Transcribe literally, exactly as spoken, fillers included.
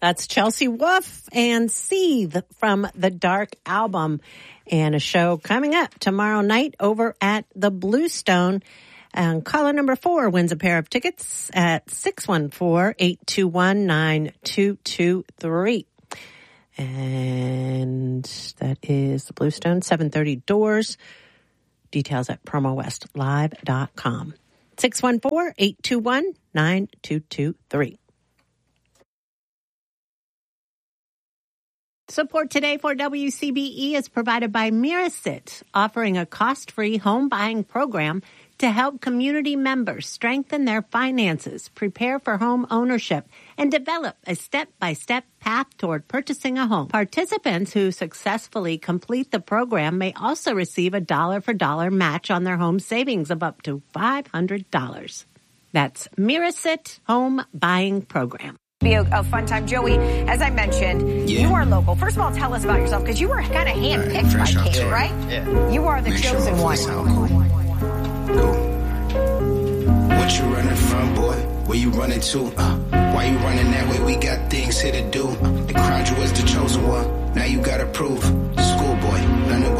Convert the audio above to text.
That's Chelsea Wolfe and Seethe from the Dark album. And a show coming up tomorrow night over at the Bluestone. And caller number four wins a pair of tickets at six one four, eight two one, nine two two three. And that is the Bluestone, seven thirty doors. Details at promo west live dot com. six one four, eight two one, nine two two three. Support today for W C B E is provided by Mirasit, offering a cost-free home buying program to help community members strengthen their finances, prepare for home ownership, and develop a step-by-step path toward purchasing a home. Participants who successfully complete the program may also receive a dollar-for-dollar match on their home savings of up to five hundred dollars. That's Mirasit Home Buying Program. Be a, a fun time. Joey, as I mentioned, yeah. you are local. First of all, tell us about yourself, because you were kind of handpicked right, by Kate, right? Yeah. You are the Make chosen sure one. Cool. Cool. What you running from, boy? Where you running to? Uh, why you running that way? We got things here to do. Uh, they crowned you as the chosen one. Now you gotta prove. Schoolboy, learning